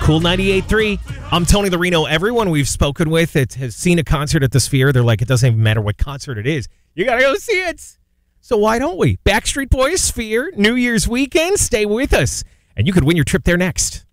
Cool 98.3. I'm Tony Larino. Everyone we've spoken with that has seen a concert at the Sphere, they're like, it doesn't even matter what concert it is. You got to go see it. So why don't we? Backstreet Boys, Sphere, New Year's weekend. Stay with us, and you could win your trip there next.